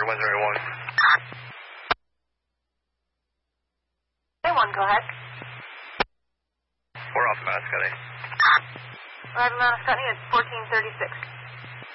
101. Hey, 1, go ahead. We're off Mount Scotty. Arrival Mount Scotty at 1436.